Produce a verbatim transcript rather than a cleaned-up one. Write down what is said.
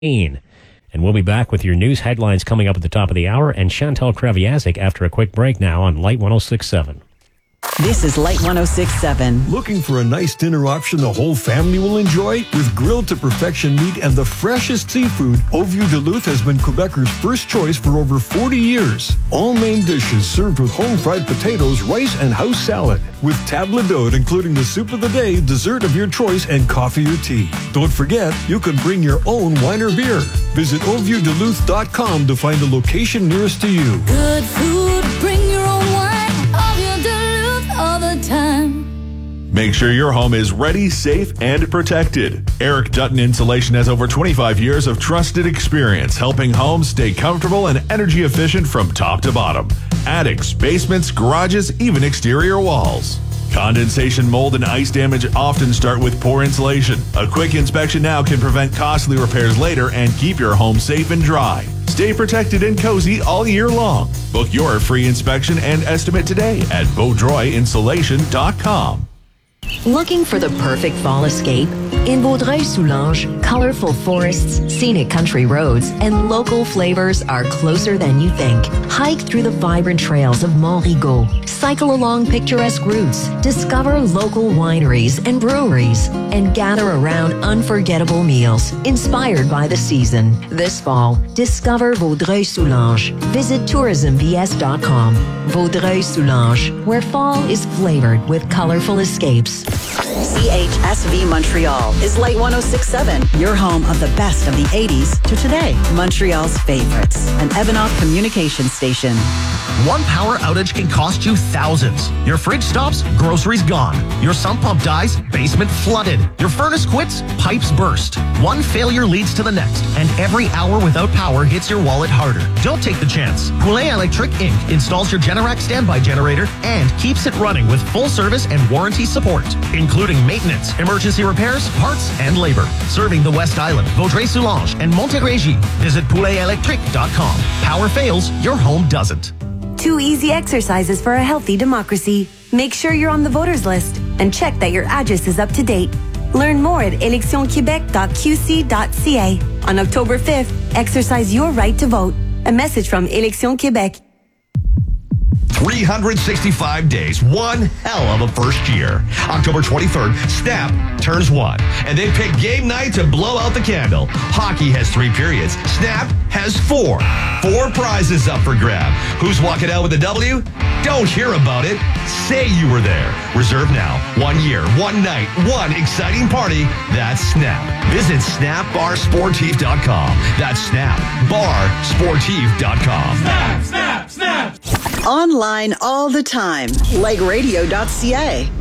And we'll be back with your news headlines coming up at the top of the hour, and Chantal Kreviazek after a quick break now on Light one oh six point seven. This is Light one oh six point seven. Looking for a nice dinner option the whole family will enjoy? With grilled to perfection meat and the freshest seafood, Au-Vieux Duluth has been Quebecers' first choice for over forty years. All main dishes served with home-fried potatoes, rice, and house salad. With table d'hôte, including the soup of the day, dessert of your choice, and coffee or tea. Don't forget, you can bring your own wine or beer. Visit au vieux duluth dot com to find the location nearest to you. Good food, bring your own wine. Au-Vieux Duluth all the time. Make sure your home is ready, safe, and protected. Eric Dutton Insulation has over twenty-five years of trusted experience helping homes stay comfortable and energy efficient from top to bottom. Attics, basements, garages, even exterior walls. Condensation, mold, and ice damage often start with poor insulation. A quick inspection now can prevent costly repairs later and keep your home safe and dry. Stay protected and cozy all year long. Book your free inspection and estimate today at Beaudroy Insulation dot com. Looking for the perfect fall escape? In Vaudreuil-Soulanges, colorful forests, scenic country roads, and local flavors are closer than you think. Hike through the vibrant trails of Montrigaud, cycle along picturesque routes, discover local wineries and breweries, and gather around unforgettable meals inspired by the season. This fall, discover Vaudreuil-Soulanges. Visit tourism v s dot com. Vaudreuil-Soulanges, where fall is flavored with colorful escapes. C H S V Montreal is Light one oh six point seven, your home of the best of the eighties to today. Montreal's favorites, an Evanoff communication station. One power outage can cost you thousands. Your fridge stops, groceries gone. Your sump pump dies, basement flooded. Your furnace quits, pipes burst. One failure leads to the next, and every hour without power hits your wallet harder. Don't take the chance. Poulet Electric Incorporated installs your Generac standby generator and keeps it running with full service and warranty support, including maintenance, emergency repairs, parts, and labor. Serving the West Island, Vaudreuil-Soulanges, and Montérégie. Visit poulet electric dot com. Power fails, your home doesn't. Two easy exercises for a healthy democracy. Make sure you're on the voters list and check that your address is up to date. Learn more at election quebec dot q c dot c a. On October fifth, exercise your right to vote. A message from Élections Québec. three hundred sixty-five days, one hell of a first year. October twenty-third, Snap turns one, and they pick game night to blow out the candle. Hockey has three periods. Snap has four. Four prizes up for grab. Who's walking out with a W? Don't hear about it. Say you were there. Reserve now. One year, one night, one exciting party. That's Snap. Visit snap bar sportif dot com. That's snap bar sportif dot com. Snap, snap, snap. Online all the time. Like radio dot c a.